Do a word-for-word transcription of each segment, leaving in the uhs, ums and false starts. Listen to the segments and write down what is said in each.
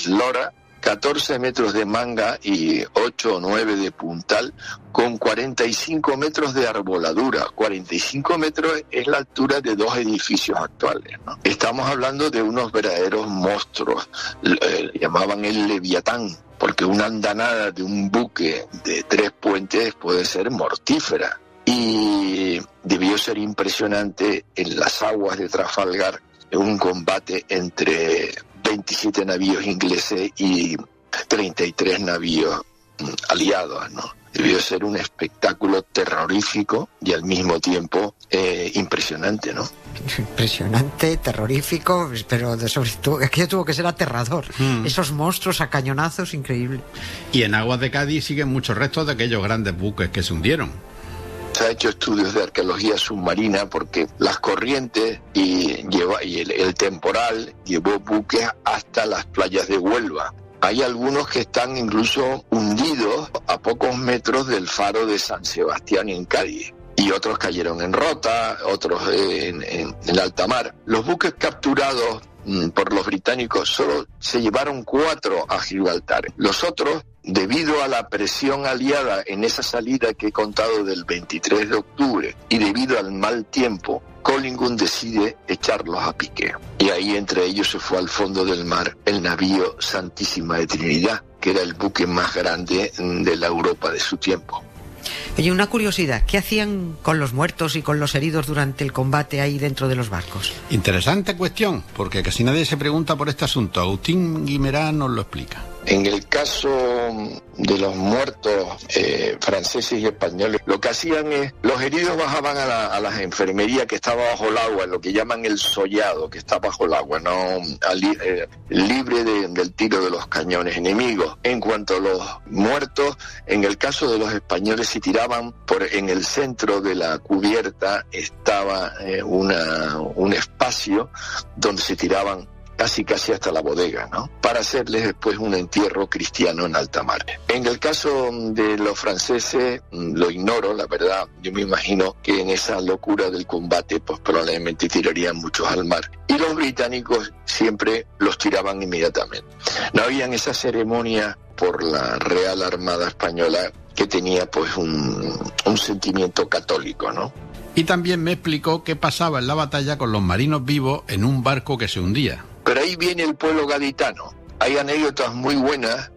eslora, catorce metros de manga y ocho o nueve de puntal, con cuarenta y cinco metros de arboladura. cuarenta y cinco metros es la altura de dos edificios actuales, ¿no? Estamos hablando de unos verdaderos monstruos. Eh, llamaban el Leviatán, porque una andanada de un buque de tres puentes puede ser mortífera. Y debió ser impresionante en las aguas de Trafalgar, un combate entre veintisiete navíos ingleses y treinta y tres navíos aliados, ¿no? Debió ser un espectáculo terrorífico y al mismo tiempo eh, impresionante, ¿no? Impresionante, terrorífico, pero de sobre todo, aquello tuvo que ser aterrador. Mm. Esos monstruos a cañonazos, increíble. Y en aguas de Cádiz siguen muchos restos de aquellos grandes buques que se hundieron. Se ha hecho estudios de arqueología submarina porque las corrientes y, lleva, y el, el temporal llevó buques hasta las playas de Huelva. Hay algunos que están incluso hundidos a pocos metros del faro de San Sebastián en Cádiz. Y otros cayeron en Rota, otros en, en, en alta mar. Los buques capturados mm, por los británicos solo se llevaron cuatro a Gibraltar. Los otros, debido a la presión aliada en esa salida que he contado del veintitrés de octubre y debido al mal tiempo, Collingwood decide echarlos a pique. Y ahí entre ellos se fue al fondo del mar el navío Santísima de Trinidad, que era el buque más grande de la Europa de su tiempo. Oye, una curiosidad, ¿qué hacían con los muertos y con los heridos durante el combate ahí dentro de los barcos? Interesante cuestión, porque casi nadie se pregunta por este asunto. Agustín Guimerá nos lo explica. En el caso de los muertos eh, franceses y españoles, lo que hacían es, los heridos bajaban a la, a las enfermerías que estaba bajo el agua, lo que llaman el sollado, que está bajo el agua, no ali, eh, libre de, del tiro de los cañones enemigos. En cuanto a los muertos, en el caso de los españoles se tiraban por en el centro de la cubierta, estaba eh, una, un espacio donde se tiraban casi casi hasta la bodega, ¿no? Para hacerles después un entierro cristiano en alta mar. En el caso de los franceses, lo ignoro, la verdad. Yo me imagino que en esa locura del combate, pues probablemente tirarían muchos al mar. Y los británicos siempre los tiraban inmediatamente. No habían esa ceremonia por la Real Armada Española que tenía pues un, un sentimiento católico, ¿no? Y también me explicó qué pasaba en la batalla con los marinos vivos en un barco que se hundía. Pero ahí viene el pueblo gaditano. Hay anécdotas muy buenas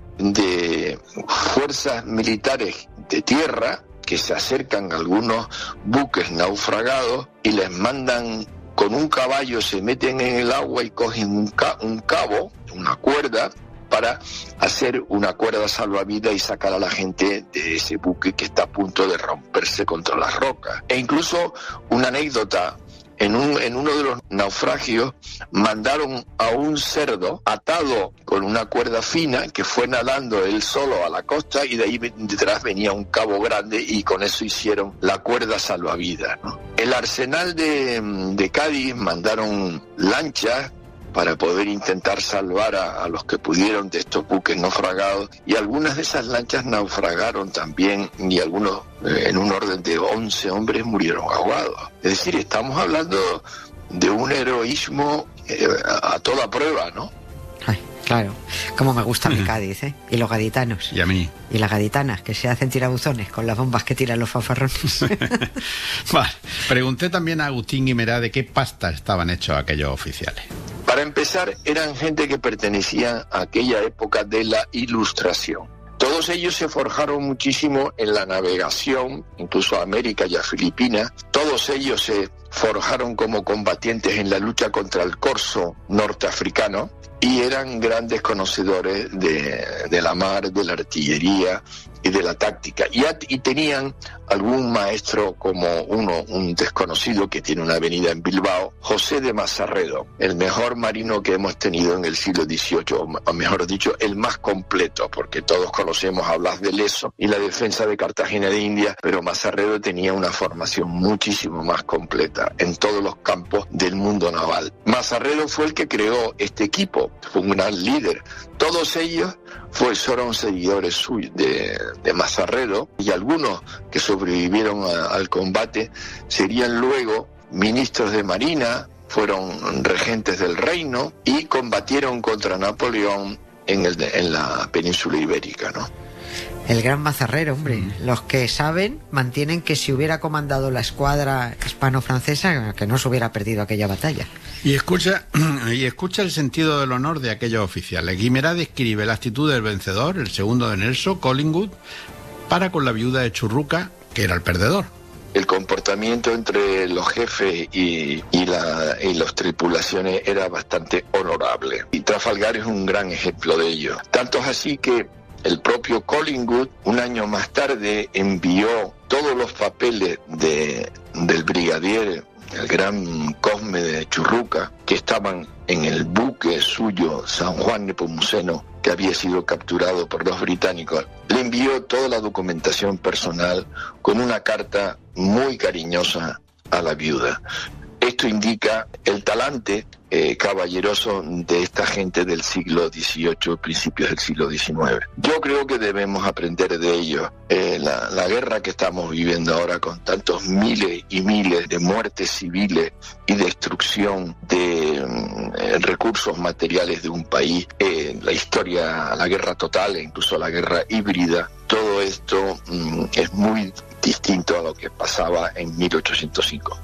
de fuerzas militares de tierra que se acercan a algunos buques naufragados y les mandan con un caballo, se meten en el agua y cogen un, ca- un cabo, una cuerda, para hacer una cuerda salvavidas y sacar a la gente de ese buque que está a punto de romperse contra las rocas. E incluso una anécdota, en, un, en uno de los naufragios mandaron a un cerdo atado con una cuerda fina que fue nadando él solo a la costa y de ahí detrás venía un cabo grande y con eso hicieron la cuerda salvavidas, ¿no? El arsenal de, de Cádiz mandaron lanchas para poder intentar salvar a, a los que pudieron de estos buques naufragados, y algunas de esas lanchas naufragaron también, y algunos, eh, en un orden de once hombres, murieron ahogados. Es decir, estamos hablando de un heroísmo eh, a, a toda prueba, ¿no? Ay, claro, como me gusta mi Cádiz, ¿eh? Y los gaditanos. Y a mí. Y las gaditanas, que se hacen tirabuzones con las bombas que tiran los fanfarrones. Vale. Pregunté también a Agustín Guimerá de qué pasta estaban hechos aquellos oficiales. Para empezar, eran gente que pertenecía a aquella época de la Ilustración. Todos ellos se forjaron muchísimo en la navegación, incluso a América y a Filipinas. Todos ellos se forjaron como combatientes en la lucha contra el corso norteafricano y eran grandes conocedores de, de la mar, de la artillería y de la táctica. Y, at, y tenían algún maestro como uno, un desconocido que tiene una avenida en Bilbao, José de Mazarredo, el mejor marino que hemos tenido en el siglo dieciocho, o, o mejor dicho, el más completo, porque todos conocemos a Blas de Lezo y la defensa de Cartagena de India, pero Mazarredo tenía una formación muchísimo más completa en todos los campos del mundo naval. Mazarredo fue el que creó este equipo, fue un gran líder. Todos ellos fueron seguidores suyos de, de Mazarredo, y algunos que sobrevivieron a, al combate serían luego ministros de Marina, fueron regentes del reino y combatieron contra Napoleón en, el, en la península ibérica, ¿no? El gran Mazarrero, hombre. Mm. Los que saben mantienen que si hubiera comandado la escuadra hispano-francesa, que no se hubiera perdido aquella batalla. Y escucha, y escucha el sentido del honor de aquellos oficiales. Guimerá describe la actitud del vencedor, el segundo de Nelson, Collingwood, para con la viuda de Churruca, que era el perdedor. El comportamiento entre los jefes y, y, la, y las tripulaciones era bastante honorable. Y Trafalgar es un gran ejemplo de ello. Tanto es así que el propio Collingwood, un año más tarde, envió todos los papeles de, del brigadier, el gran Cosme de Churruca, que estaban en el buque suyo, San Juan Nepomuceno, que había sido capturado por los británicos. Le envió toda la documentación personal con una carta muy cariñosa a la viuda. Esto indica el talante eh, caballeroso de esta gente del siglo dieciocho, principios del siglo diecinueve. Yo creo que debemos aprender de ellos. Eh, la, la guerra que estamos viviendo ahora, con tantos miles y miles de muertes civiles y destrucción de eh, recursos materiales de un país, eh, la historia, la guerra total e incluso la guerra híbrida, todo esto mm, es muy distinto a lo que pasaba en mil ochocientos cinco.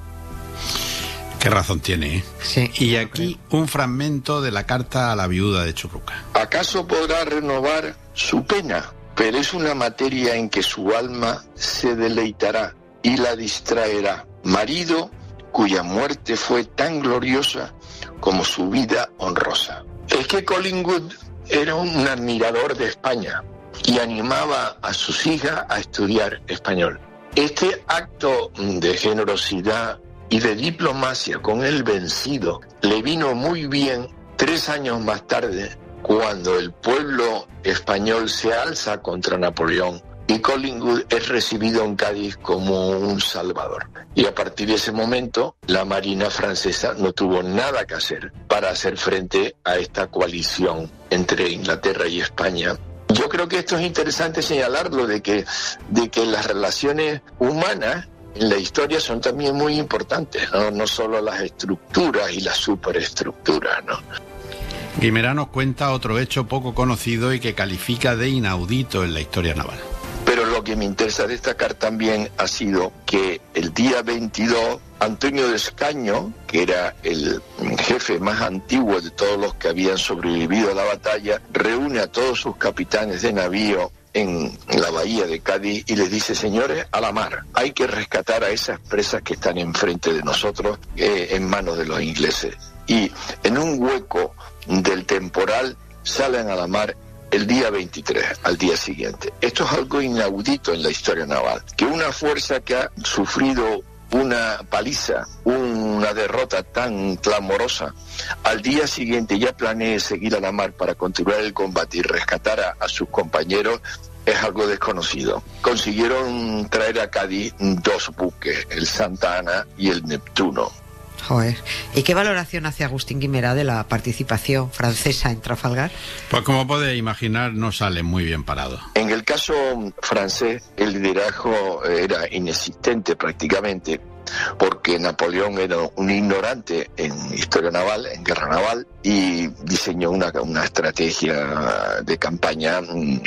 Qué razón tiene, ¿eh? Sí. Y aquí un fragmento de la carta a la viuda de Churruca. ¿Acaso podrá renovar su pena? Pero es una materia en que su alma se deleitará y la distraerá. Marido cuya muerte fue tan gloriosa como su vida honrosa. Es que Collingwood era un admirador de España y animaba a sus hijas a estudiar español. Este acto de generosidad y de diplomacia con el vencido le vino muy bien tres años más tarde, cuando el pueblo español se alza contra Napoleón y Collingwood es recibido en Cádiz como un salvador. Y a partir de ese momento, la marina francesa no tuvo nada que hacer para hacer frente a esta coalición entre Inglaterra y España. Yo creo que esto es interesante señalarlo, de que, de que las relaciones humanas en la historia son también muy importantes, ¿no? No solo las estructuras y las superestructuras, ¿no? Guimerá nos cuenta otro hecho poco conocido y que califica de inaudito en la historia naval. Pero lo que me interesa destacar también ha sido que el día veintidós, Antonio de Escaño, que era el jefe más antiguo de todos los que habían sobrevivido a la batalla, reúne a todos sus capitanes de navío en la bahía de Cádiz y les dice: señores, a la mar, hay que rescatar a esas presas que están enfrente de nosotros eh, en manos de los ingleses. Y en un hueco del temporal salen a la mar el día veintitrés, al día siguiente. Esto es algo inaudito en la historia naval, que una fuerza que ha sufrido una paliza, una derrota tan clamorosa, al día siguiente ya planee seguir a la mar para continuar el combate y rescatar a, a sus compañeros, es algo desconocido. Consiguieron traer a Cádiz dos buques, el Santa Ana y el Neptuno. Joder. ¿Y qué valoración hace Agustín Guimerá de la participación francesa en Trafalgar? Pues como podéis imaginar, no sale muy bien parado. En el caso francés, el liderazgo era inexistente prácticamente, porque Napoleón era un ignorante en historia naval, en guerra naval, y diseñó una, una estrategia de campaña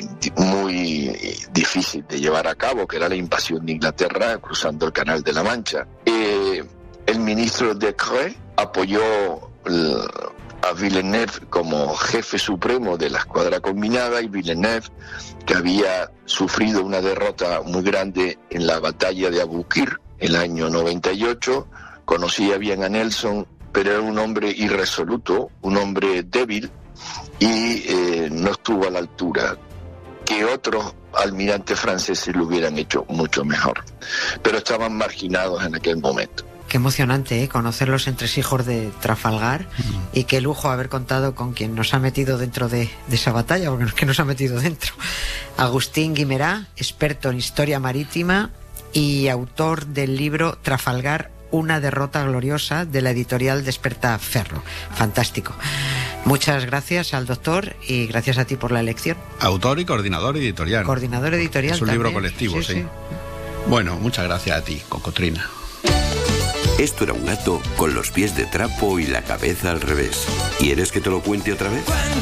muy difícil de llevar a cabo, que era la invasión de Inglaterra cruzando el Canal de la Mancha. Eh, el ministro Decreux apoyó el, a Villeneuve como jefe supremo de la escuadra combinada, y Villeneuve, que había sufrido una derrota muy grande en la batalla de Aboukir el año noventa y ocho, conocía bien a Nelson, pero era un hombre irresoluto, un hombre débil, y eh, no estuvo a la altura. Que otros almirantes franceses lo hubieran hecho mucho mejor, pero estaban marginados en aquel momento. Qué emocionante, ¿eh? Conocer los entresijos de Trafalgar, mm. y qué lujo haber contado con quien nos ha metido dentro de, de esa batalla, porque es que nos ha metido dentro. Agustín Guimerá, experto en historia marítima y autor del libro Trafalgar, una derrota gloriosa, de la editorial Despertaferro. Fantástico. Muchas gracias al doctor y gracias a ti por la elección. Autor y coordinador editorial. Coordinador editorial. Es un también. libro colectivo, sí, sí. sí. Bueno, muchas gracias a ti, Cocotrina. Esto era un gato con los pies de trapo y la cabeza al revés. ¿Quieres que te lo cuente otra vez?